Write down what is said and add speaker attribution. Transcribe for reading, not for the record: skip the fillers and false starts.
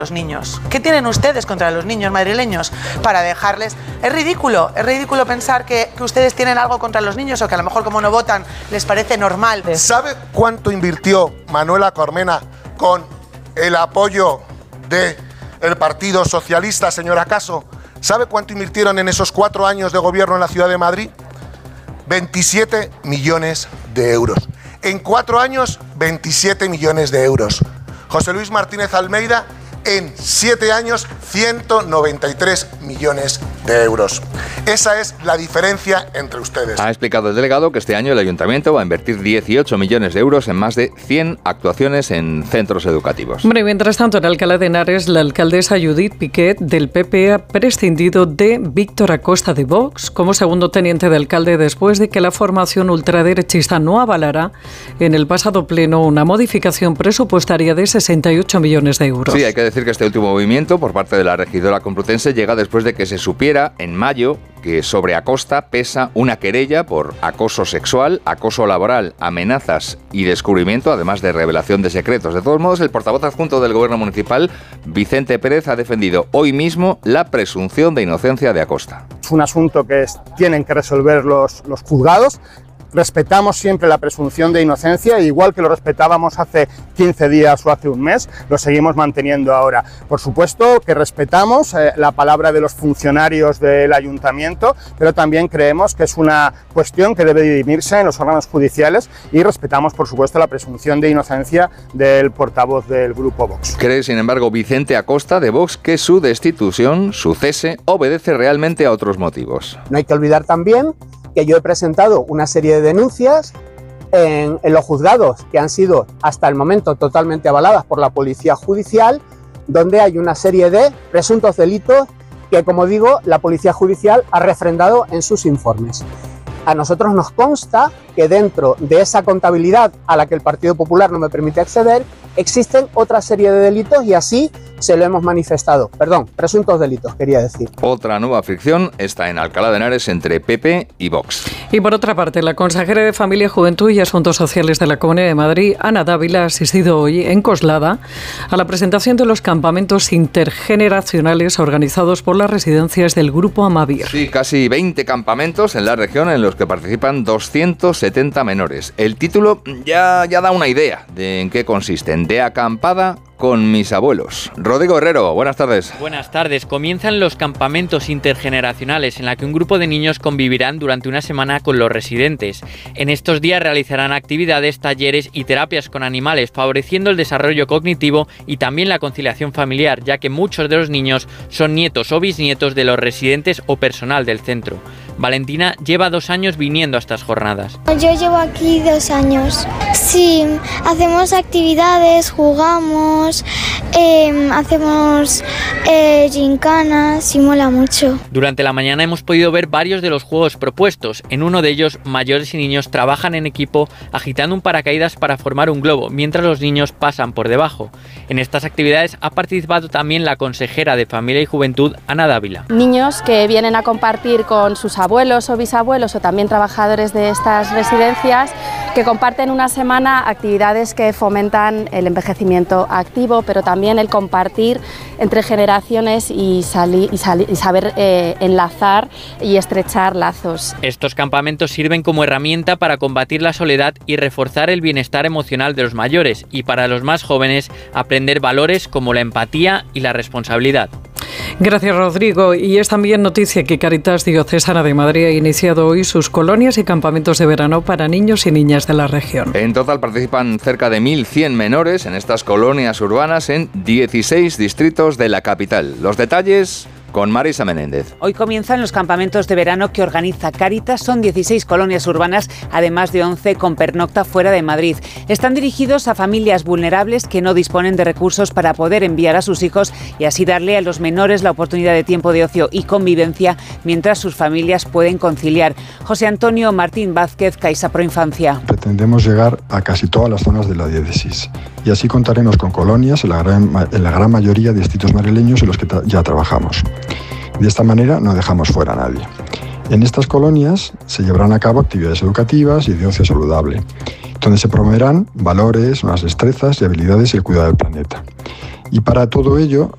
Speaker 1: los niños. ¿Qué tienen ustedes contra los niños madrileños para dejarles? Es ridículo pensar que ustedes tienen algo contra los niños o que a lo mejor como no votan les parece normal.
Speaker 2: ¿Sabe cuánto invirtió Manuela Cormena con el apoyo del Partido Socialista, señora Caso? ¿Sabe cuánto invirtieron en esos 4 años de gobierno en la Ciudad de Madrid? 27 millones de euros. En 4 años, 27 millones de euros. José Luis Martínez Almeida, en 7 años, 193 millones de euros. Esa es la diferencia entre ustedes.
Speaker 3: Ha explicado el delegado que este año el ayuntamiento va a invertir 18 millones de euros en más de 100 actuaciones en centros educativos.
Speaker 4: Hombre, mientras tanto, en Alcalá de Henares, la alcaldesa Judith Piquet del PP ha prescindido de Víctor Acosta de Vox como segundo teniente de alcalde después de que la formación ultraderechista no avalara en el pasado pleno una modificación presupuestaria de 68 millones de euros.
Speaker 3: Sí, hay que decir que este último movimiento por parte de la regidora complutense llega después de que se supiera en mayo que sobre Acosta pesa una querella por acoso sexual, acoso laboral, amenazas y descubrimiento, además de revelación de secretos. De todos modos, el portavoz adjunto del Gobierno municipal, Vicente Pérez, ha defendido hoy mismo la presunción de inocencia de Acosta.
Speaker 5: Es un asunto que tienen que resolver los juzgados. Respetamos siempre la presunción de inocencia, igual que lo respetábamos hace 15 días o hace un mes, lo seguimos manteniendo ahora. Por supuesto que respetamos la palabra de los funcionarios del ayuntamiento, pero también creemos que es una cuestión que debe dirimirse en los órganos judiciales y respetamos, por supuesto, la presunción de inocencia del portavoz del Grupo Vox.
Speaker 3: Cree, sin embargo, Vicente Acosta de Vox que su destitución, su cese, obedece realmente a otros motivos.
Speaker 6: No hay que olvidar también que yo he presentado una serie de denuncias en los juzgados que han sido hasta el momento totalmente avaladas por la Policía Judicial, donde hay una serie de presuntos delitos que, como digo, la Policía Judicial ha refrendado en sus informes. A nosotros nos consta que dentro de esa contabilidad a la que el Partido Popular no me permite acceder, existen otra serie de delitos y así se lo hemos manifestado. Perdón, presuntos delitos, quería decir.
Speaker 3: Otra nueva fricción está en Alcalá de Henares entre PP y Vox.
Speaker 4: Y por otra parte, la consejera de Familia, Juventud y Asuntos Sociales de la Comunidad de Madrid, Ana Dávila, ha asistido hoy en Coslada a la presentación de los campamentos intergeneracionales organizados por las residencias del Grupo Amavir.
Speaker 3: Sí, casi 20 campamentos en la región en los que participan 270 menores. El título ya da una idea de en qué consisten. De acampada con mis abuelos. Rodrigo Herrero, buenas tardes.
Speaker 7: Buenas tardes. Comienzan los campamentos intergeneracionales en la que un grupo de niños convivirán durante una semana con los residentes. En estos días realizarán actividades, talleres y terapias con animales, favoreciendo el desarrollo cognitivo y también la conciliación familiar, ya que muchos de los niños son nietos o bisnietos de los residentes o personal del centro. Valentina lleva 2 años viniendo a estas jornadas.
Speaker 8: Yo llevo aquí 2 años. Sí, hacemos actividades, jugamos, hacemos gincanas y mola mucho.
Speaker 7: Durante la mañana hemos podido ver varios de los juegos propuestos. En uno de ellos, mayores y niños trabajan en equipo agitando un paracaídas para formar un globo, mientras los niños pasan por debajo. En estas actividades ha participado también la consejera de Familia y Juventud, Ana Dávila.
Speaker 9: Niños que vienen a compartir con sus abuelos o bisabuelos o también trabajadores de estas residencias que comparten una semana actividades que fomentan el envejecimiento activo, pero también el compartir entre generaciones y saber enlazar y estrechar lazos.
Speaker 7: Estos campamentos sirven como herramienta para combatir la soledad y reforzar el bienestar emocional de los mayores y para los más jóvenes aprender valores como la empatía y la responsabilidad.
Speaker 4: Gracias, Rodrigo. Y es también noticia que Cáritas Diocesana de Madrid ha iniciado hoy sus colonias y campamentos de verano para niños y niñas de la región.
Speaker 3: En total participan cerca de 1.100 menores en estas colonias urbanas en 16 distritos de la capital. Los detalles con Marisa Menéndez.
Speaker 10: Hoy comienzan los campamentos de verano que organiza Cáritas. Son 16 colonias urbanas, además de 11 con pernocta fuera de Madrid. Están dirigidos a familias vulnerables que no disponen de recursos para poder enviar a sus hijos y así darle a los menores la oportunidad de tiempo de ocio y convivencia mientras sus familias pueden conciliar. José Antonio Martín Vázquez, Caixa Pro Infancia.
Speaker 11: Pretendemos llegar a casi todas las zonas de la diócesis y así contaremos con colonias en la gran mayoría de distritos madrileños en los que ya trabajamos. De esta manera no dejamos fuera a nadie. En estas colonias se llevarán a cabo actividades educativas y de ocio saludable, donde se promoverán valores, nuevas destrezas y habilidades y el cuidado del planeta. Y para todo ello